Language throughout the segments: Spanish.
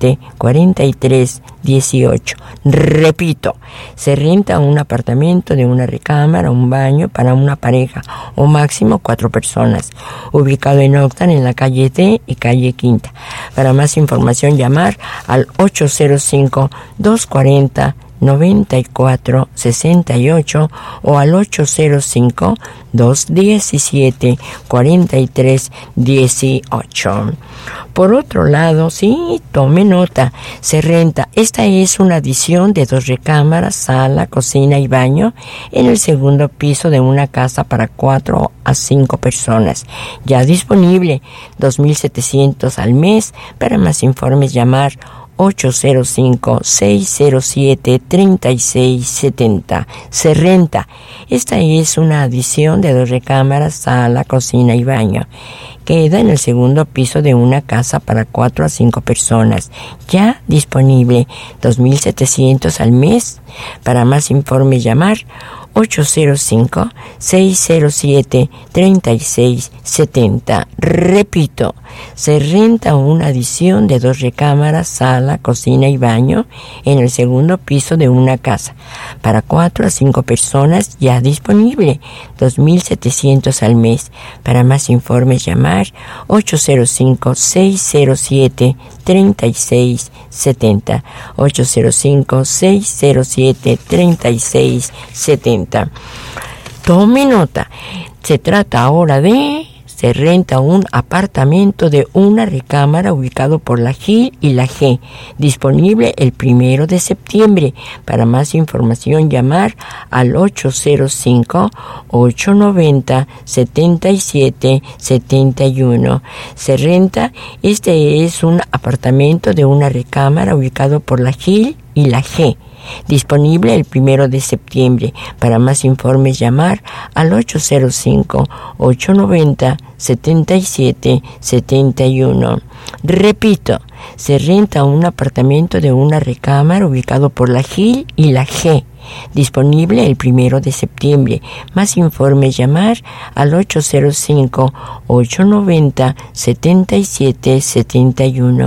774318. Repito, se renta un apartamento de una recámara, un baño para una pareja o máximo 4 personas, ubicado en Octan, en la calle D y calle Quinta. Para más información, llamar al 805-240-9468 o al 805-217-4318. Por otro lado, sí, tome nota, se renta. Esta es una adición de 2 recámaras, sala, cocina y baño en el segundo piso de una casa para 4 a 5 personas. Ya disponible, 2,700 al mes. Para más informes, llamar 805-607-3670. Se renta. Esta es una adición de 2 recámaras, sala, cocina y baño. Queda en el segundo piso de una casa para 4 a 5 personas. Ya disponible, 2,700 al mes. Para más informes, llamar 805-607-3670. Repito, se renta una adición de 2 recámaras, sala, cocina y baño en el segundo piso de una casa para 4 a 5 personas, ya disponible, 2,700 al mes. Para más informes, llamar 805-607-3670. 805-607-3670. Tome nota, se trata ahora se renta un apartamento de una recámara ubicado por la Gil y la G, disponible el 1 de septiembre. Para más información, llamar al 805-890-7771. Se renta, este es un apartamento de una recámara ubicado por la Gil y la G, disponible el 1 de septiembre. Para más informes, llamar al 805-890-7771. Repito, se renta un apartamento de una recámara ubicado por la Gil y la G, disponible el 1 de septiembre. Más informes, llamar al 805-890-7771.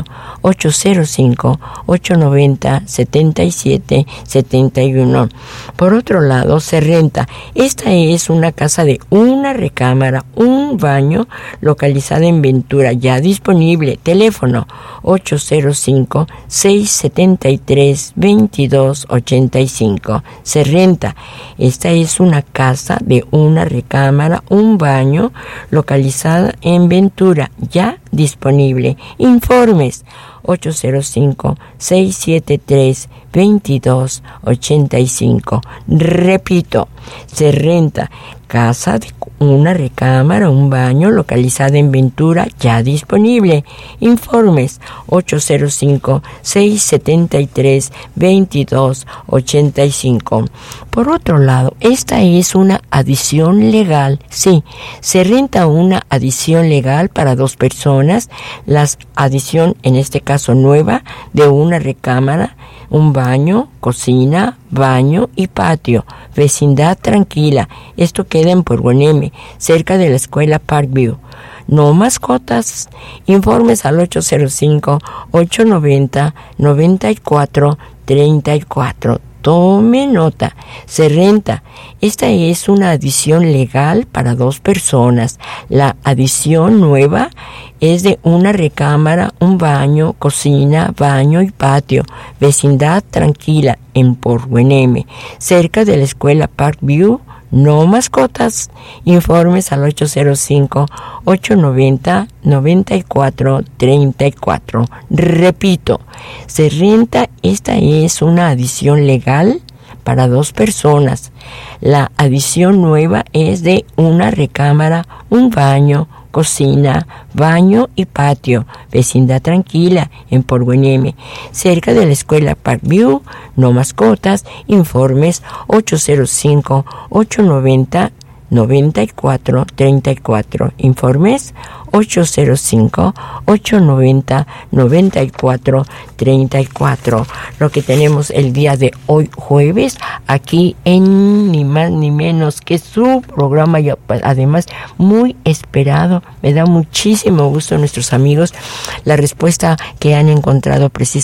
805-890-7771. Por otro lado, se renta. Esta es una casa de una recámara, un baño, localizada en Ventura, ya disponible. Teléfono 805-673-2285. Se renta. Esta es una casa de una recámara, un baño, localizada en Ventura, ya disponible. Informes 805-673-2285. Repito, se renta. Casa de una recámara, un baño, localizada en Ventura, ya disponible. Informes 805-673-2285. Por otro lado, esta es una adición legal. Sí, se renta una adición legal para 2 personas. La adición, en este caso nueva, de una recámara, un baño, cocina, baño y patio. Vecindad tranquila. Esto queda en Puerto M, cerca de la escuela Parkview. No mascotas. Informes al 805-890-9434. Tome nota, se renta. Esta es una adición legal para 2 personas. La adición nueva es de una recámara, un baño, cocina, baño y patio. Vecindad tranquila en Port Hueneme, cerca de la escuela Parkview. No mascotas. Informes al 805-890-9434. Repito, se renta. Esta es una adición legal para 2 personas. La adición nueva es de una recámara, un baño, cocina, baño y patio. Vecindad tranquila en Port Hueneme, cerca de la escuela Parkview. No mascotas. Informes 805-890-9434. Informes 805-890-9434. Lo que tenemos el día de hoy, jueves, aquí en ni más ni menos que su programa, y además muy esperado. Me da muchísimo gusto, nuestros amigos, la respuesta que han encontrado precisamente